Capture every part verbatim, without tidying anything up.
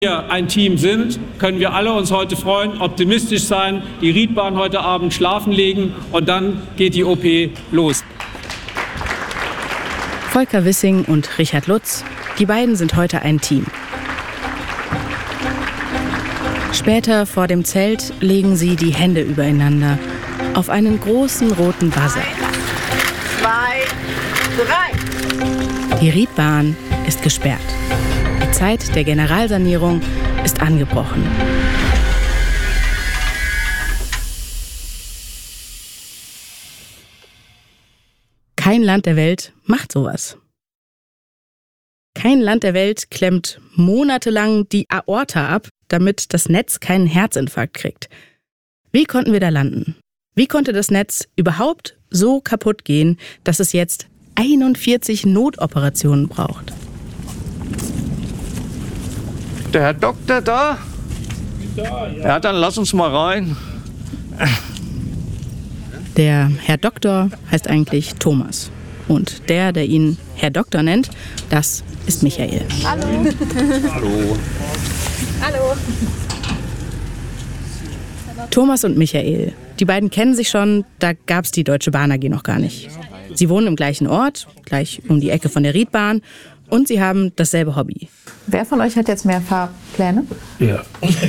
wir ein Team sind, können wir alle uns heute freuen, optimistisch sein, die Riedbahn heute Abend schlafen legen und dann geht die O P los. Volker Wissing und Richard Lutz, die beiden sind heute ein Team. Später vor dem Zelt legen sie die Hände übereinander auf einen großen roten Buzzer. Eins, zwei, drei. Die Riedbahn ist gesperrt. Die Zeit der Generalsanierung ist angebrochen. Kein Land der Welt macht sowas. Kein Land der Welt klemmt monatelang die Aorta ab, damit das Netz keinen Herzinfarkt kriegt. Wie konnten wir da landen? Wie konnte das Netz überhaupt so kaputt gehen, dass es jetzt einundvierzig Notoperationen braucht? Der Herr Doktor da? Ja, ja, dann lass uns mal rein. Der Herr Doktor heißt eigentlich Thomas. Und der, der ihn Herr Doktor nennt, das ist Michael. Hallo. Hallo. Hallo. Thomas und Michael, die beiden kennen sich schon, da gab es die Deutsche Bahn A G noch gar nicht. Sie wohnen im gleichen Ort, gleich um die Ecke von der Riedbahn, und sie haben dasselbe Hobby. Wer von euch hat jetzt mehr Fahrpläne? Ja.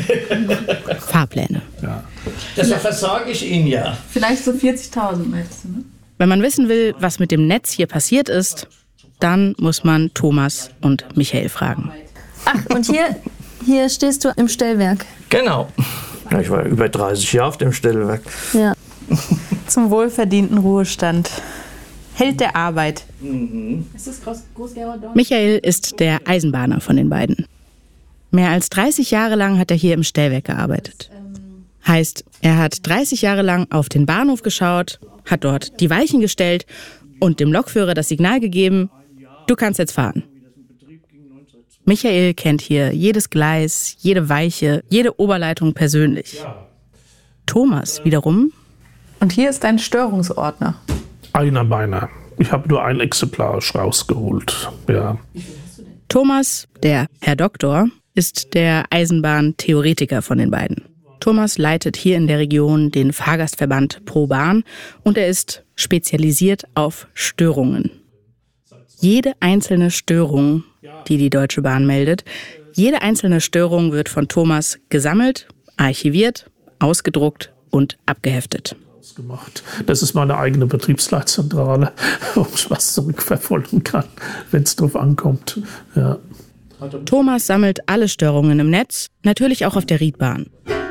Fahrpläne. Ja. Das versage ich Ihnen ja. Vielleicht so vierzigtausend, meinst du, ne? Wenn man wissen will, was mit dem Netz hier passiert ist, dann muss man Thomas und Michael fragen. Ach, und hier, hier stehst du im Stellwerk. Genau. Ja, ich war über dreißig Jahre auf dem Stellwerk. Ja. Zum wohlverdienten Ruhestand. Held der Arbeit. Mhm. Ist das groß, Groß-Geroldsdorf? Michael ist der Eisenbahner von den beiden. Mehr als dreißig Jahre lang hat er hier im Stellwerk gearbeitet. Heißt, er hat dreißig Jahre lang auf den Bahnhof geschaut, hat dort die Weichen gestellt und dem Lokführer das Signal gegeben, du kannst jetzt fahren. Michael kennt hier jedes Gleis, jede Weiche, jede Oberleitung persönlich. Thomas wiederum. Und hier ist ein Störungsordner. Einer meiner. Ich habe nur ein Exemplar rausgeholt. Ja. Thomas, der Herr Doktor, ist der Eisenbahntheoretiker von den beiden. Thomas leitet hier in der Region den Fahrgastverband ProBahn und er ist spezialisiert auf Störungen. Jede einzelne Störung, die die Deutsche Bahn meldet, jede einzelne Störung wird von Thomas gesammelt, archiviert, ausgedruckt und abgeheftet. Gemacht. Das ist meine eigene Betriebsleitzentrale, wo ich was zurückverfolgen kann, wenn es drauf ankommt. Ja. Thomas sammelt alle Störungen im Netz, natürlich auch auf der Riedbahn.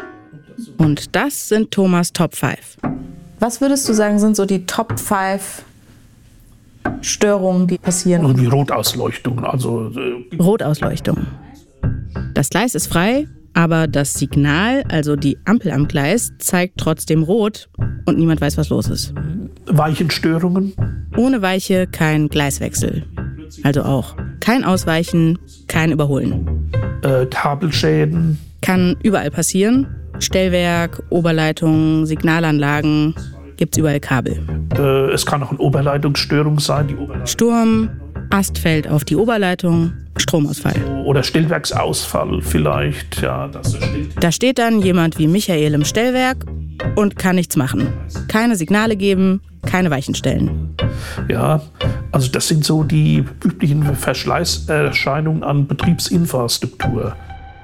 Und das sind Thomas Top fünf. Was würdest du sagen, sind so die Top fünf Störungen, die passieren? Und wie Rotausleuchtung. Also, äh Rotausleuchtung. Das Gleis ist frei, aber das Signal, also die Ampel am Gleis, zeigt trotzdem rot und niemand weiß, was los ist. Weichenstörungen? Ohne Weiche kein Gleiswechsel. Also auch kein Ausweichen, kein Überholen. Äh, Kabelschäden? Kann überall passieren. Stellwerk, Oberleitung, Signalanlagen, gibt's überall Kabel. Äh, es kann auch eine Oberleitungsstörung sein. Die Oberleitung. Sturm, Ast fällt auf die Oberleitung, Stromausfall. Oder Stellwerksausfall vielleicht. Ja, das ist da steht dann jemand wie Michael im Stellwerk und kann nichts machen. Keine Signale geben, keine Weichen stellen. Ja, also das sind so die üblichen Verschleißerscheinungen an Betriebsinfrastruktur.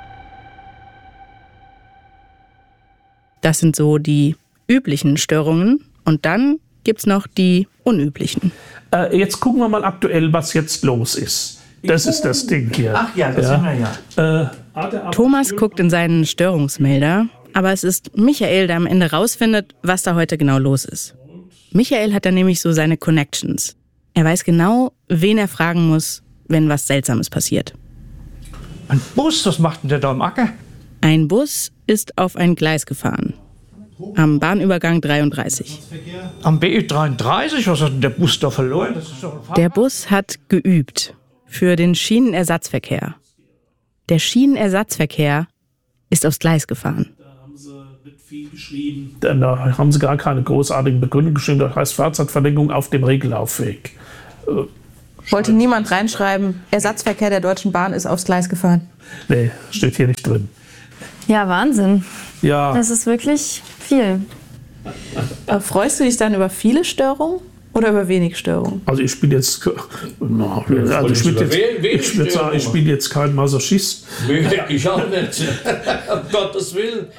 Das sind so die üblichen Störungen. Und dann gibt's noch die unüblichen. Äh, jetzt gucken wir mal aktuell, was jetzt los ist. Das ist das Ding hier. Ach ja, das ja. sind wir ja. Äh, Thomas guckt in seinen Störungsmelder, aber es ist Michael, der am Ende rausfindet, was da heute genau los ist. Michael hat da nämlich so seine Connections. Er weiß genau, wen er fragen muss, wenn was Seltsames passiert. Ein Bus, was macht denn der da im Acker? Ein Bus ist auf ein Gleis gefahren. Am Bahnübergang dreiunddreißig. Am B dreiunddreißig? Was hat denn der Bus da verloren? Das ist doch ein der Bus hat geübt für den Schienenersatzverkehr. Der Schienenersatzverkehr ist aufs Gleis gefahren. Da haben sie nicht viel geschrieben. Da haben sie gar keine großartigen Begründungen geschrieben. Das heißt Fahrzeitverlängerung auf dem Regellaufweg. Wollte niemand reinschreiben, Ersatzverkehr der Deutschen Bahn ist aufs Gleis gefahren? Nee, steht hier nicht drin. Ja, Wahnsinn. Ja. Das ist wirklich viel. Aber freust du dich dann über viele Störungen oder über wenig Störungen? Also ich bin jetzt, na, also ich bin jetzt, ich würde sagen, ich bin jetzt kein Masochist. Ich auch nicht. Um Gottes Willen.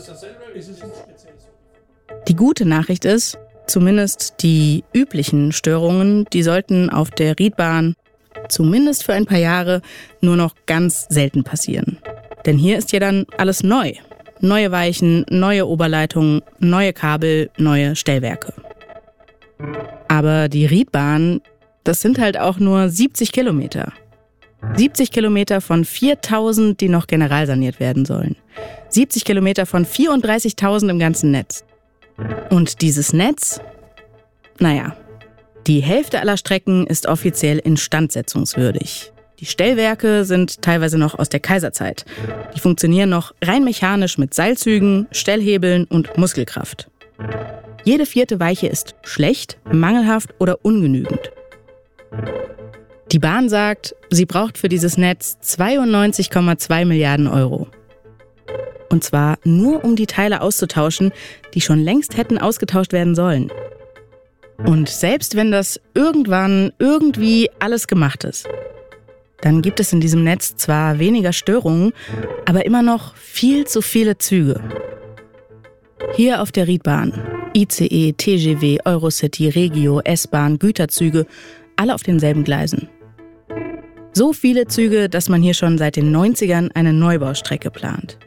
Die gute Nachricht ist, zumindest die üblichen Störungen, die sollten auf der Riedbahn zumindest für ein paar Jahre nur noch ganz selten passieren. Denn hier ist ja dann alles neu. Neue Weichen, neue Oberleitungen, neue Kabel, neue Stellwerke. Aber die Riedbahn, das sind halt auch nur siebzig Kilometer. siebzig Kilometer von viertausend, die noch generalsaniert werden sollen. siebzig Kilometer von vierunddreißigtausend im ganzen Netz. Und dieses Netz, naja, die Hälfte aller Strecken ist offiziell instandsetzungswürdig. Die Stellwerke sind teilweise noch aus der Kaiserzeit. Die funktionieren noch rein mechanisch mit Seilzügen, Stellhebeln und Muskelkraft. Jede vierte Weiche ist schlecht, mangelhaft oder ungenügend. Die Bahn sagt, sie braucht für dieses Netz zweiundneunzig Komma zwei Milliarden Euro. Und zwar nur, um die Teile auszutauschen, die schon längst hätten ausgetauscht werden sollen. Und selbst wenn das irgendwann irgendwie alles gemacht ist, dann gibt es in diesem Netz zwar weniger Störungen, aber immer noch viel zu viele Züge. Hier auf der Riedbahn, I C E, T G V, Eurocity, Regio, S-Bahn, Güterzüge, alle auf denselben Gleisen. So viele Züge, dass man hier schon seit den neunzigern eine Neubaustrecke plant.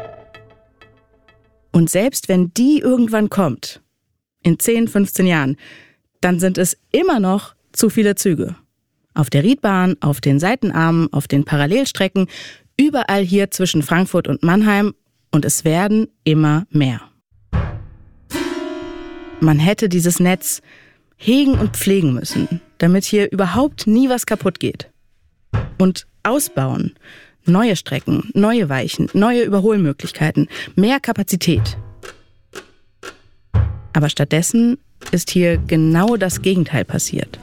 Und selbst wenn die irgendwann kommt, in zehn, fünfzehn Jahren, dann sind es immer noch zu viele Züge. Auf der Riedbahn, auf den Seitenarmen, auf den Parallelstrecken, überall hier zwischen Frankfurt und Mannheim, und es werden immer mehr. Man hätte dieses Netz hegen und pflegen müssen, damit hier überhaupt nie was kaputt geht. Und ausbauen, neue Strecken, neue Weichen, neue Überholmöglichkeiten, mehr Kapazität. Aber stattdessen ist hier genau das Gegenteil passiert.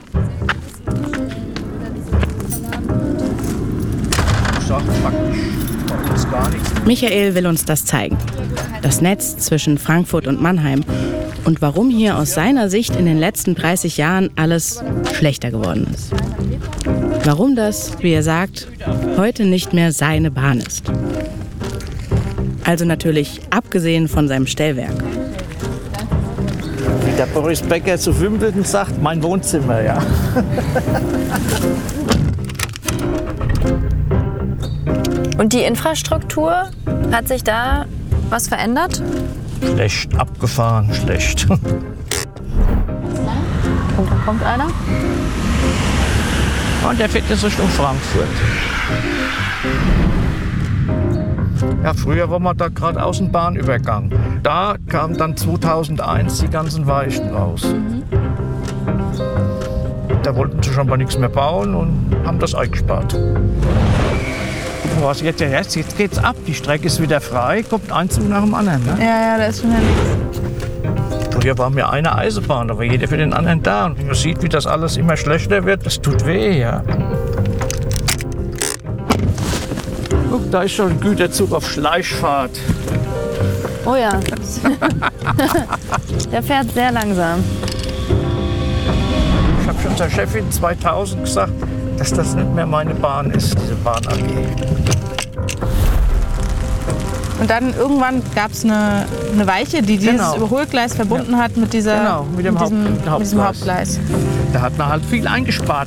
Michael will uns das zeigen. Das Netz zwischen Frankfurt und Mannheim und warum hier aus seiner Sicht in den letzten dreißig Jahren alles schlechter geworden ist. Warum das, wie er sagt, heute nicht mehr seine Bahn ist. Also natürlich abgesehen von seinem Stellwerk. Wie der Boris Becker zu Wimbledon sagt, mein Wohnzimmer, ja. Und die Infrastruktur, hat sich da was verändert? Schlecht, abgefahren, schlecht. Und da kommt einer. Und der fährt jetzt Richtung Frankfurt. Ja, früher war man da gerade Außenbahnübergang. Da kamen dann zweitausendeins die ganzen Weichen raus. Mhm. Da wollten sie schon mal nichts mehr bauen und haben das eingespart. Was jetzt, jetzt, jetzt geht's ab, die Strecke ist wieder frei, kommt ein Zug nach dem anderen. Ne? Ja, ja, da ist schon nichts. Früher war mir eine Eisenbahn, da war jeder für den anderen da. Und man sieht, wie das alles immer schlechter wird, das tut weh, ja. Guck, da ist schon ein Güterzug auf Schleichfahrt. Oh ja. Der fährt sehr langsam. Ich habe schon zur Chefin zweitausend gesagt, dass das nicht mehr meine Bahn ist, diese Bahn A G. Und dann irgendwann gab es eine, eine Weiche, die dieses Genau. Überholgleis verbunden Ja. hat mit, dieser, Genau, mit dem, mit diesem, Haupt, Hauptgleis. mit diesem Hauptgleis. Da hat man halt viel eingespart.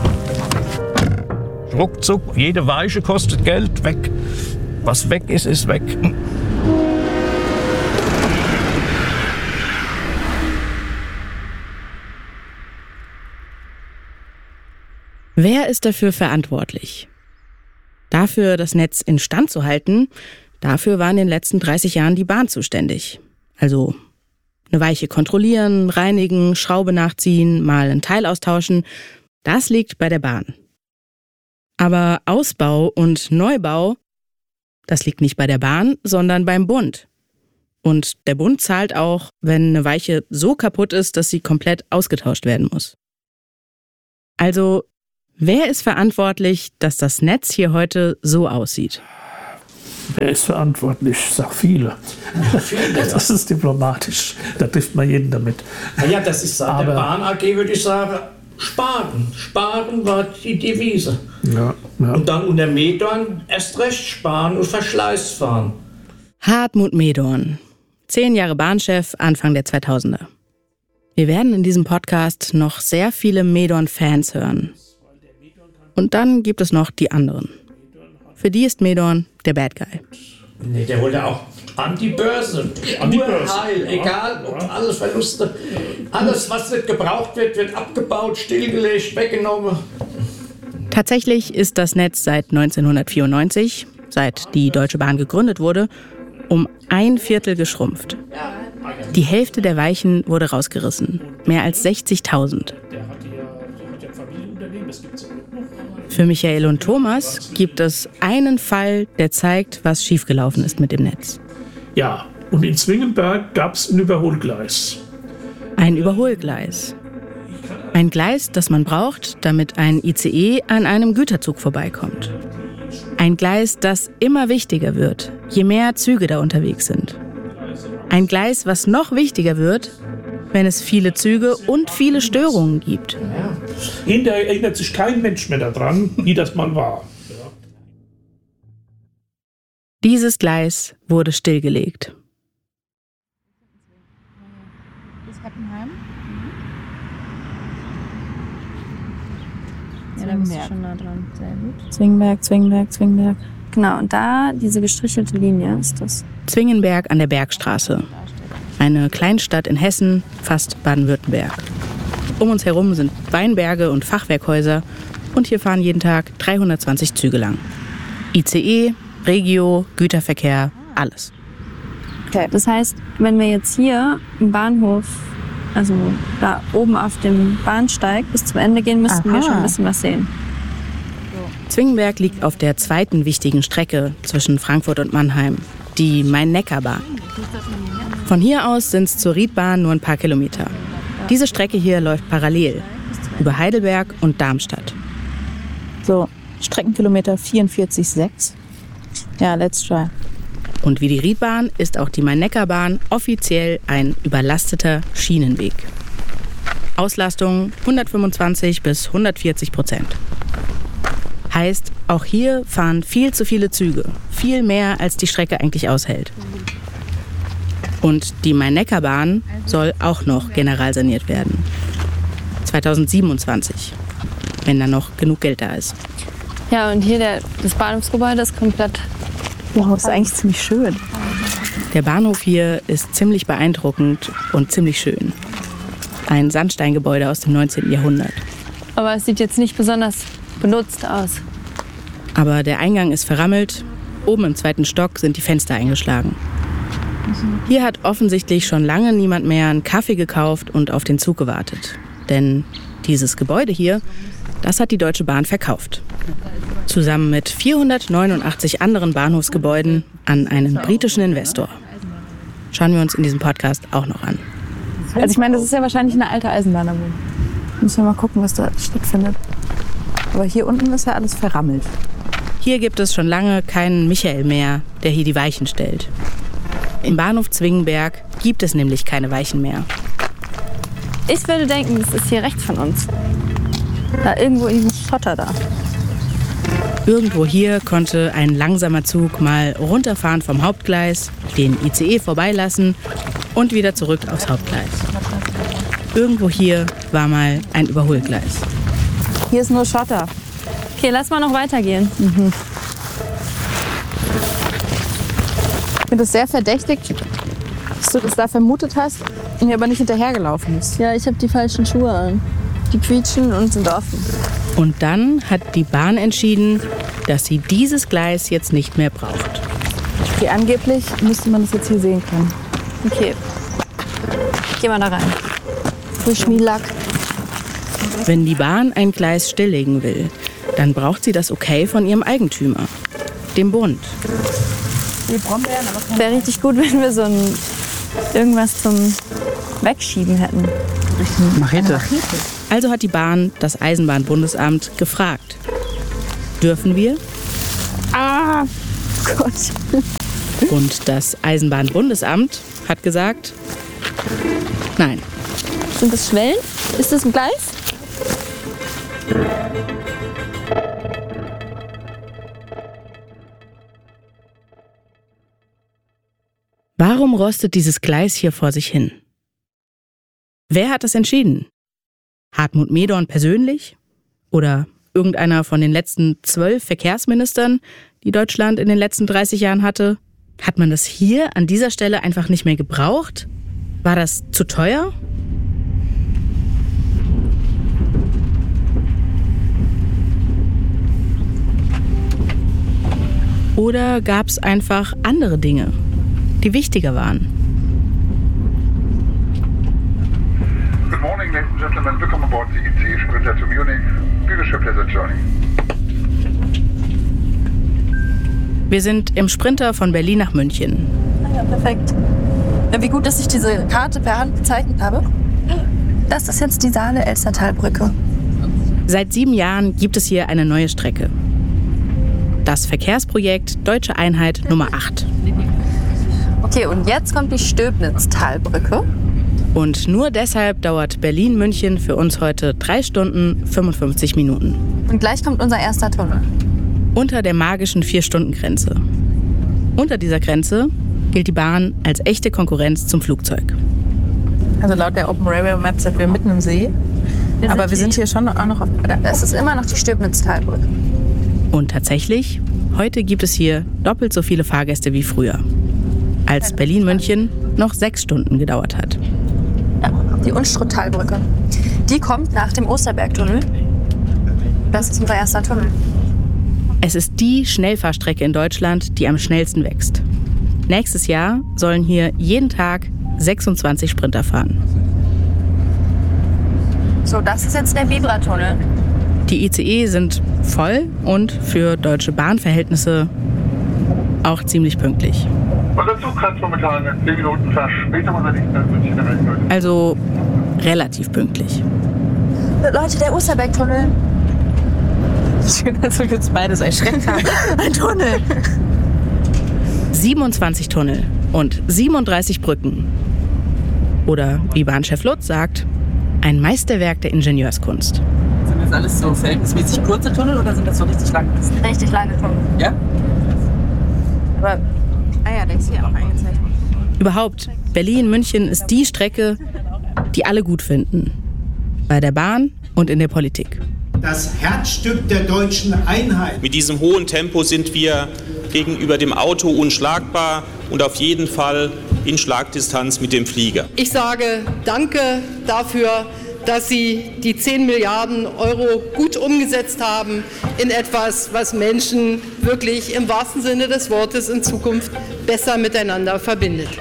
Ruckzuck, jede Weiche kostet Geld, weg. Was weg ist, ist weg. Wer ist dafür verantwortlich? Dafür, das Netz instand zu halten, dafür war in den letzten dreißig Jahren die Bahn zuständig. Also eine Weiche kontrollieren, reinigen, Schraube nachziehen, mal ein Teil austauschen, das liegt bei der Bahn. Aber Ausbau und Neubau, das liegt nicht bei der Bahn, sondern beim Bund. Und der Bund zahlt auch, wenn eine Weiche so kaputt ist, dass sie komplett ausgetauscht werden muss. Also Wer ist verantwortlich, dass das Netz hier heute so aussieht? Wer ist verantwortlich? Ich sag viele. Das ist diplomatisch. Da trifft man jeden damit. Naja, das ist seit der Aber- Bahn A G, würde ich sagen, sparen. Sparen war die Devise. Ja, ja. Und dann unter Medorn erst recht sparen und Verschleiß fahren. Hartmut Medorn, zehn Jahre Bahnchef, Anfang der zweitausender. Wir werden in diesem Podcast noch sehr viele Medorn-Fans hören. Und dann gibt es noch die anderen. Für die ist Medorn der Bad Guy. Nee, der wollte auch an die Börse. An die Börse, Urheil, ja. egal, ob alles Verluste. Alles, was nicht gebraucht wird, wird abgebaut, stillgelegt, weggenommen. Tatsächlich ist das Netz seit neunzehnhundertvierundneunzig, seit die Deutsche Bahn gegründet wurde, um ein Viertel geschrumpft. Die Hälfte der Weichen wurde rausgerissen. Mehr als sechzigtausend. Für Michael und Thomas gibt es einen Fall, der zeigt, was schiefgelaufen ist mit dem Netz. Ja, und in Zwingenberg gab es ein Überholgleis. Ein Überholgleis. Ein Gleis, das man braucht, damit ein I C E an einem Güterzug vorbeikommt. Ein Gleis, das immer wichtiger wird, je mehr Züge da unterwegs sind. Ein Gleis, was noch wichtiger wird, wenn es viele Züge und viele Störungen gibt. Hinterher erinnert sich kein Mensch mehr daran, wie das mal war. Dieses Gleis wurde stillgelegt. Ja, da bist du schon nah dran. Sehr gut. Zwingenberg, Zwingenberg, Zwingenberg. Genau, und da, diese gestrichelte Linie ist das. Zwingenberg an der Bergstraße. Eine Kleinstadt in Hessen, fast Baden-Württemberg. Um uns herum sind Weinberge und Fachwerkhäuser und hier fahren jeden Tag dreihundertzwanzig Züge lang. I C E, Regio, Güterverkehr, alles. Okay. Das heißt, wenn wir jetzt hier im Bahnhof, also da oben auf dem Bahnsteig bis zum Ende gehen, müssten Aha. wir schon ein bisschen was sehen. Zwingenberg liegt auf der zweiten wichtigen Strecke zwischen Frankfurt und Mannheim, die Main-Neckar-Bahn. Von hier aus sind es zur Riedbahn nur ein paar Kilometer. Diese Strecke hier läuft parallel über Heidelberg und Darmstadt. So, Streckenkilometer vierundvierzig Komma sechs. Ja, let's try. Und wie die Riedbahn ist auch die Main-Neckar-Bahn offiziell ein überlasteter Schienenweg. Auslastung hundertfünfundzwanzig bis hundertvierzig Prozent. Heißt, auch hier fahren viel zu viele Züge, viel mehr als die Strecke eigentlich aushält. Und die Main-Neckar-Bahn soll auch noch generalsaniert werden. zweitausendsiebenundzwanzig, wenn dann noch genug Geld da ist. Ja, und hier der, das Bahnhofsgebäude ist komplett. Wow, ist eigentlich ziemlich schön. Der Bahnhof hier ist ziemlich beeindruckend und ziemlich schön. Ein Sandsteingebäude aus dem neunzehnten Jahrhundert. Aber es sieht jetzt nicht besonders benutzt aus. Aber der Eingang ist verrammelt. Oben im zweiten Stock sind die Fenster eingeschlagen. Hier hat offensichtlich schon lange niemand mehr einen Kaffee gekauft und auf den Zug gewartet. Denn dieses Gebäude hier, das hat die Deutsche Bahn verkauft. Zusammen mit vierhundertneunundachtzig anderen Bahnhofsgebäuden an einen britischen Investor. Schauen wir uns in diesem Podcast auch noch an. Also ich meine, das ist ja wahrscheinlich eine alte Eisenbahn. Müssen wir mal gucken, was da stattfindet. Aber hier unten ist ja alles verrammelt. Hier gibt es schon lange keinen Michael mehr, der hier die Weichen stellt. Im Bahnhof Zwingenberg gibt es nämlich keine Weichen mehr. Ich würde denken, das ist hier rechts von uns. Da irgendwo in diesem Schotter da. Irgendwo hier konnte ein langsamer Zug mal runterfahren vom Hauptgleis, den I C E vorbeilassen und wieder zurück aufs Hauptgleis. Irgendwo hier war mal ein Überholgleis. Hier ist nur Schotter. Okay, lass mal noch weitergehen. Mhm. Ich finde es sehr verdächtig, dass du das da vermutet hast und mir aber nicht hinterhergelaufen bist. Ja, ich habe die falschen Schuhe an. Die quietschen und sind offen. Und dann hat die Bahn entschieden, dass sie dieses Gleis jetzt nicht mehr braucht. Okay, angeblich müsste man das jetzt hier sehen können. Okay. Geh mal da rein. Frisch wie Lack. Wenn die Bahn ein Gleis stilllegen will, dann braucht sie das Okay von ihrem Eigentümer, dem Bund. Wäre richtig gut, wenn wir so ein irgendwas zum Wegschieben hätten. Machete. Also hat die Bahn das Eisenbahnbundesamt gefragt. Dürfen wir? Ah, Gott. Und das Eisenbahnbundesamt hat gesagt, nein. Sind das Schwellen? Ist das ein Gleis? Warum rostet dieses Gleis hier vor sich hin? Wer hat das entschieden? Hartmut Medorn persönlich? Oder irgendeiner von den letzten zwölf Verkehrsministern, die Deutschland in den letzten dreißig Jahren hatte? Hat man das hier an dieser Stelle einfach nicht mehr gebraucht? War das zu teuer? Oder gab es einfach andere Dinge, die wichtiger waren? Good morning, ladies and gentlemen. Welcome aboard the I C E Sprinter to Munich. We wish you a pleasant journey. Wir sind im Sprinter von Berlin nach München. Ah ja, perfekt. Ja, wie gut, dass ich diese Karte per Hand gezeichnet habe. Das ist jetzt die Saale-Elstertalbrücke. Seit sieben Jahren gibt es hier eine neue Strecke. Das Verkehrsprojekt Deutsche Einheit Nummer acht. Okay, und jetzt kommt die Stöbnitz-Talbrücke. Und nur deshalb dauert Berlin-München für uns heute drei Stunden fünfundfünfzig Minuten. Und gleich kommt unser erster Tunnel. Unter der magischen Vier-Stunden-Grenze. Unter dieser Grenze gilt die Bahn als echte Konkurrenz zum Flugzeug. Also laut der Open Railway Map sind wir mitten im See. Wir Aber wir sind hier schon auch noch auf... Das ist immer noch die Stöbnitz-Talbrücke. Und tatsächlich, heute gibt es hier doppelt so viele Fahrgäste wie früher. Als Berlin-München noch sechs Stunden gedauert hat. Ja, die Unstrut-Talbrücke. Die kommt nach dem Osterbergtunnel. Das ist unser erster Tunnel. Es ist die Schnellfahrstrecke in Deutschland, die am schnellsten wächst. Nächstes Jahr sollen hier jeden Tag sechsundzwanzig Sprinter fahren. So, das ist jetzt der Vibra-Tunnel. Die I C E sind voll und für Deutsche Bahnverhältnisse auch ziemlich pünktlich. Unser Zug hat momentan zehn Minuten Verspätung unterliegt in München der Welt. Also relativ pünktlich. Leute, der Osterbergtunnel. Schön, dass wir jetzt beides erschreckt haben. Ein Tunnel. siebenundzwanzig Tunnel und siebenunddreißig Brücken. Oder wie Bahnchef Lutz sagt, ein Meisterwerk der Ingenieurskunst. Sind das alles so verhältnismäßig kurze Tunnel oder sind das so richtig lange? Richtig lange Tunnel. Ja? Aber, ah ja, der ist hier auch eingezeichnet. Überhaupt, Berlin-München ist die Strecke, die alle gut finden. Bei der Bahn und in der Politik. Das Herzstück der deutschen Einheit. Mit diesem hohen Tempo sind wir gegenüber dem Auto unschlagbar und auf jeden Fall in Schlagdistanz mit dem Flieger. Ich sage Danke dafür, dass Sie die zehn Milliarden Euro gut umgesetzt haben in etwas, was Menschen wirklich im wahrsten Sinne des Wortes in Zukunft besser miteinander verbindet.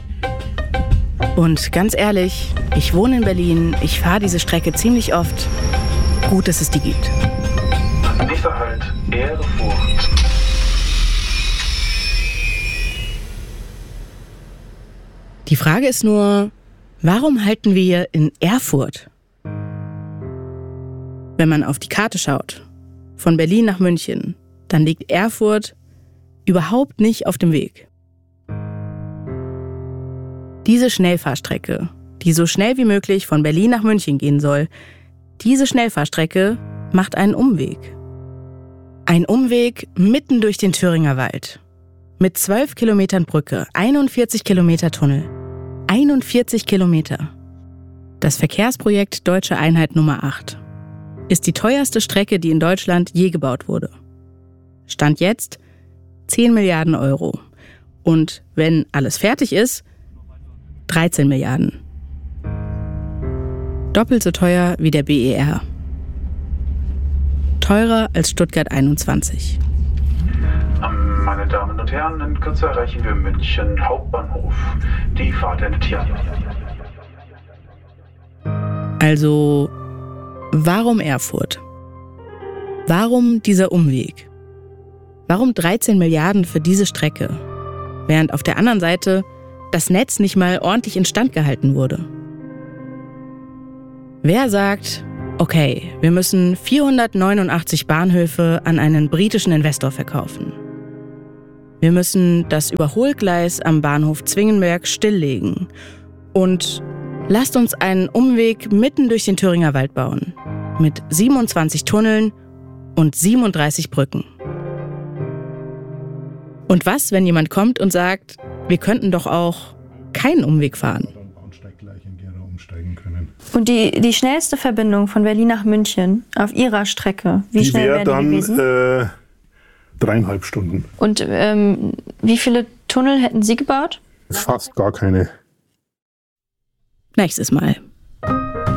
Und ganz ehrlich, ich wohne in Berlin, ich fahre diese Strecke ziemlich oft. Gut, dass es die gibt. Nächster Halt, Erfurt. Die Frage ist nur, warum halten wir hier in Erfurt? Wenn man auf die Karte schaut, von Berlin nach München, dann liegt Erfurt überhaupt nicht auf dem Weg. Diese Schnellfahrstrecke, die so schnell wie möglich von Berlin nach München gehen soll, diese Schnellfahrstrecke macht einen Umweg. Ein Umweg mitten durch den Thüringer Wald. Mit zwölf Kilometern Brücke, einundvierzig Kilometer Tunnel. einundvierzig Kilometer. Das Verkehrsprojekt Deutsche Einheit Nummer acht ist die teuerste Strecke, die in Deutschland je gebaut wurde. Stand jetzt zehn Milliarden Euro. Und wenn alles fertig ist, dreizehn Milliarden. Doppelt so teuer wie der B E R. Teurer als Stuttgart einundzwanzig. Meine Damen und Herren, in Kürze erreichen wir München Hauptbahnhof. Die Fahrt endet hier. Also, warum Erfurt? Warum dieser Umweg? Warum dreizehn Milliarden für diese Strecke, während auf der anderen Seite das Netz nicht mal ordentlich instand gehalten wurde? Wer sagt, Okay, wir müssen vierhundertneunundachtzig Bahnhöfe an einen britischen Investor verkaufen. Wir müssen das Überholgleis am Bahnhof Zwingenberg stilllegen. Und lasst uns einen Umweg mitten durch den Thüringer Wald bauen. Mit siebenundzwanzig Tunneln und siebenunddreißig Brücken. Und was, wenn jemand kommt und sagt, wir könnten doch auch keinen Umweg fahren? Und die, die schnellste Verbindung von Berlin nach München auf Ihrer Strecke, wie die schnell wäre die dann, gewesen? Äh, dreieinhalb Stunden. Und ähm, wie viele Tunnel hätten Sie gebaut? Fast gar keine. Nächstes Mal.